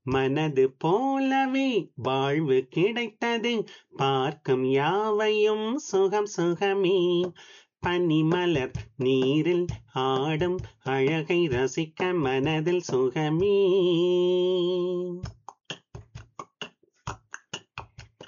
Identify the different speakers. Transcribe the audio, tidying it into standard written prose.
Speaker 1: மனது போலவே வாழ்வு கிடைத்தது. பார்க்கும் யாவையும் சுகம் சுகமே. பனிமலர் நீரில் ஆடும் அழகை ரசிக்க மனதில் சுகமே.